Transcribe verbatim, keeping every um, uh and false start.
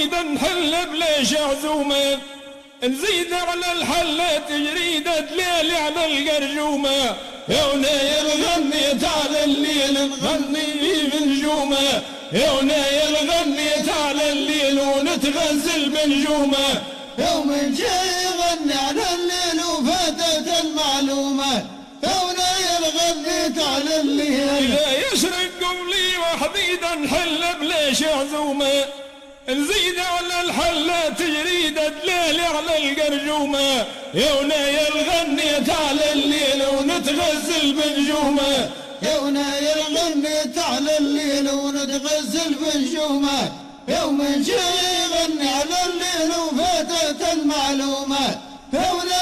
وحديدا نحل بليش عزومة، نزيد على الحلة تجريدة ليل على القرجومة، يا ونايل غنيت على الليل نغني بنجومة، يا ونايل غنيت على الليل ونتغزل بنجومة، يوم جاي يغني على الليل وفاتت المعلومة، يا ونايل غنيت على الليل. إذا يشرق قبلي وحديدا نحل بليش عزومة، نزيد على الحلة تجريدة ليل على القرجومة، يا ونايل غنيت على الليل ونتغزل بنجومة، يا ونايل غنيت على الليل ونتغزل بنجومة، يوم جاي يغني على الليل وفاتت المعلومة، يا